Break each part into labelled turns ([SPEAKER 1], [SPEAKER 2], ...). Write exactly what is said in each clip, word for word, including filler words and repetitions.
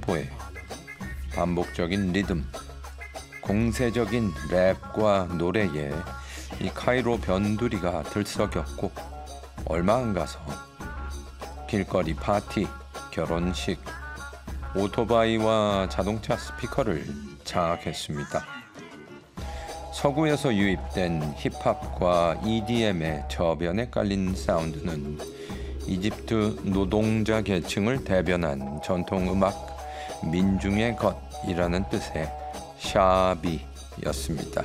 [SPEAKER 1] 템포에 반복적인 리듬, 공세적인 랩과 노래에 이 카이로 변두리가 들썩였고 얼마 안 가서 길거리 파티, 결혼식, 오토바이와 자동차 스피커를 장악했습니다. 서구에서 유입된 힙합과 이디엠의 저변에 깔린 사운드는 이집트 노동자 계층을 대변한 전통 음악 민중의 것이라는 뜻의 샤비였습니다.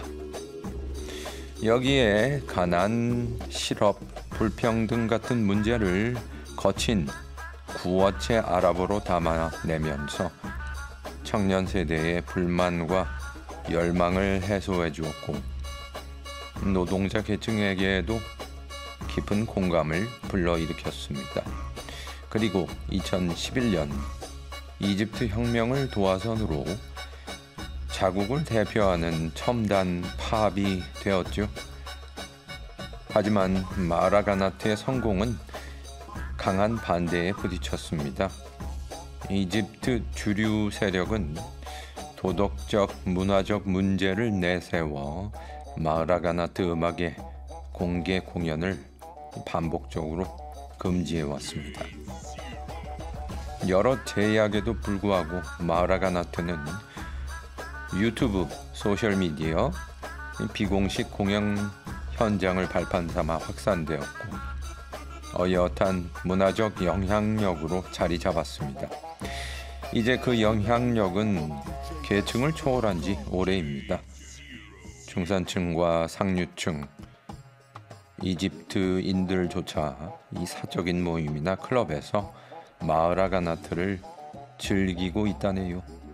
[SPEAKER 1] 여기에 가난, 실업, 불평등 같은 문제를 거친 구어체 아랍어로 담아내면서 청년 세대의 불만과 열망을 해소해 주었고 노동자 계층에게도 깊은 공감을 불러일으켰습니다. 그리고 이천십일 년 이집트 혁명을 도화선으로 자국을 대표하는 첨단 팝이 되었죠. 하지만 마라가나트의 성공은 강한 반대에 부딪혔습니다. 이집트 주류 세력은 도덕적, 문화적 문제를 내세워 마라가나트 음악의 공개 공연을 반복적으로 금지해 왔습니다. 여러 제약에도 불구하고 마라가나트는 유튜브, 소셜미디어, 비공식 공연 현장을 발판 삼아 확산되었고 어엿한 문화적 영향력으로 자리 잡았습니다. 이제 그 영향력은 계층을 초월한 지 오래입니다. 중산층과 상류층, 이집트인들조차 이 사적인 모임이나 클럽에서 마라가나트를 즐기고 있다네요.